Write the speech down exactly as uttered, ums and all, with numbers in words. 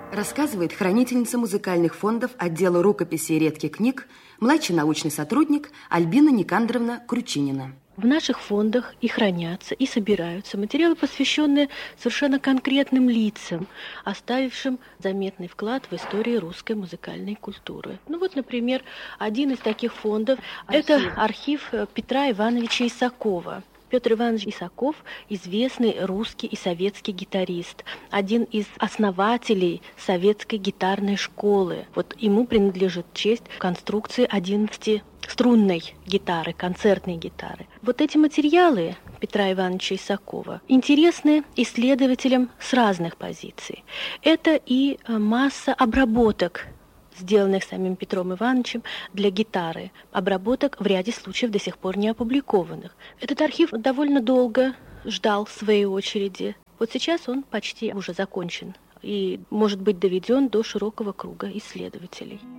Рассказывает хранительница музыкальных фондов отдела рукописей и редких книг, младший научный сотрудник Альбина Никандровна Кручинина. В наших фондах и хранятся, и собираются материалы, посвященные совершенно конкретным лицам, оставившим заметный вклад в историю русской музыкальной культуры. Ну вот, например, один из таких фондов – это архив Петра Ивановича Исакова. Петр Иванович Исаков – известный русский и советский гитарист, один из основателей советской гитарной школы. Вот ему принадлежит честь конструкции одиннадцатиструнной гитары, концертной гитары. Вот эти материалы Петра Ивановича Исакова интересны исследователям с разных позиций. Это и масса обработок, сделанных самим Петром Ивановичем для гитары, обработок в ряде случаев до сих пор не опубликованных. Этот архив довольно долго ждал своей очереди. Вот сейчас он почти уже закончен и может быть доведен до широкого круга исследователей.